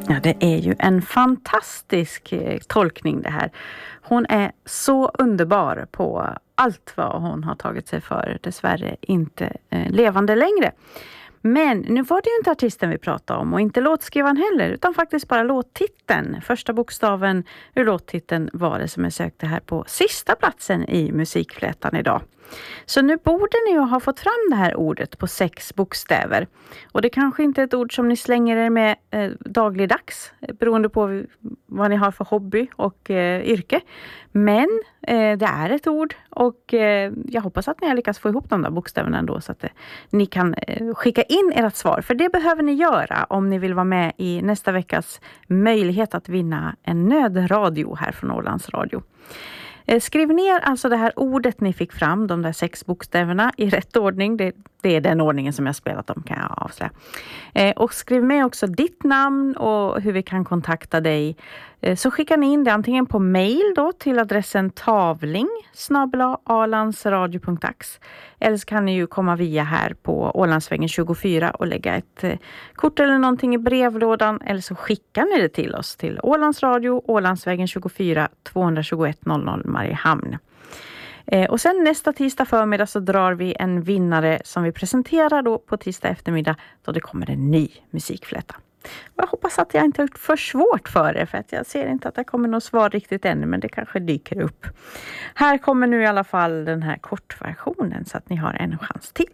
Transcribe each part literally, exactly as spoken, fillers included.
Ja, det är ju en fantastisk eh, tolkning det här. Hon är så underbar på allt vad hon har tagit sig för. Dessvärre inte eh, levande längre. Men nu var det ju inte artisten vi pratade om och inte låtskrivaren heller utan faktiskt bara låttiteln. Första bokstaven ur låttiteln var det som jag sökte här på sista platsen i musikflätan idag. Så nu borde ni ju ha fått fram det här ordet på sex bokstäver. Och det kanske inte är ett ord som ni slänger er med eh, dagligdags beroende på vad ni har för hobby och eh, yrke. Men eh, det är ett ord och eh, jag hoppas att ni har lyckats få ihop de där bokstäverna ändå så att eh, ni kan eh, skicka in ert svar. För det behöver ni göra om ni vill vara med i nästa veckas möjlighet att vinna en nödradio här från Ålands Radio. Skriv ner alltså det här ordet ni fick fram, de där sex bokstäverna i rätt ordning. Det, det är den ordningen som jag spelat om kan jag avslöja. Eh, och skriv med också ditt namn och hur vi kan kontakta dig. Eh, så skickar ni in det antingen på mail då till adressen tavling snabel-a alandsradio punkt ax. Eller så kan ni ju komma via här på Ålandsvägen tjugofyra och lägga ett eh, kort eller någonting i brevlådan. Eller så skickar ni det till oss till Ålandsradio, Ålandsvägen tjugofyra, tvåhundratjugoett noll noll Mariehamn. Eh, och sen nästa tisdag förmiddag så drar vi en vinnare som vi presenterar då på tisdag eftermiddag då det kommer en ny musikfläta. Och jag hoppas att jag inte har gjort för svårt för er för att jag ser inte att det kommer något svar riktigt ännu men det kanske dyker upp. Här kommer nu i alla fall den här kortversionen så att ni har en chans till.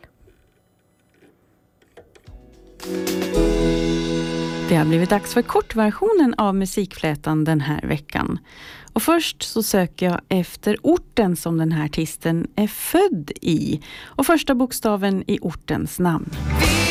Det har blivit dags för kortversionen av musikflätan den här veckan. Och först så söker jag efter orten som den här artisten är född i. Och första bokstaven i ortens namn.